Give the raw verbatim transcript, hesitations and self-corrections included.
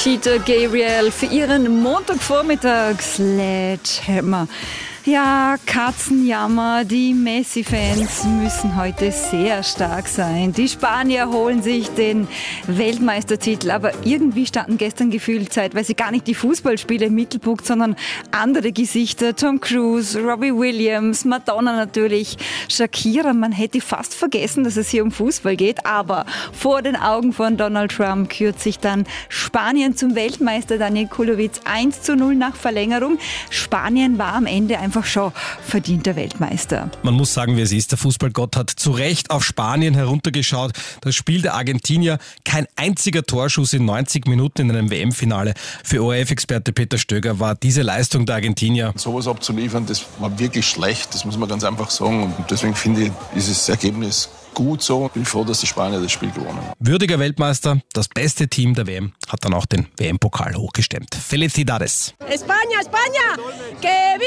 Peter Gabriel für ihren Montagvormittag Sledgehammer. Ja, Katzenjammer, die Messi-Fans müssen heute sehr stark sein. Die Spanier holen sich den Weltmeistertitel, aber irgendwie standen gestern gefühlt zeitweise gar nicht die Fußballspiele im Mittelpunkt, sondern andere Gesichter. Tom Cruise, Robbie Williams, Madonna natürlich, Shakira. Man hätte fast vergessen, dass es hier um Fußball geht, aber vor den Augen von Donald Trump kürt sich dann Spanien zum Weltmeister. Daniel Kulowitz eins zu null nach Verlängerung. Spanien war am Ende einfach schon verdienter Weltmeister. Man muss sagen, wie es ist. Der Fußballgott hat zu Recht auf Spanien heruntergeschaut. Das Spiel der Argentinier, kein einziger Torschuss in neunzig Minuten in einem W M-Finale. Für O R F-Experte Peter Stöger war diese Leistung der Argentinier. Sowas abzuliefern, das war wirklich schlecht, das muss man ganz einfach sagen. Und deswegen finde ich, ist das Ergebnis gut so. Ich bin froh, dass die Spanier das Spiel gewonnen haben. Würdiger Weltmeister, das beste Team der W M, hat dann auch den W M-Pokal hochgestemmt. Felicidades! España, España, que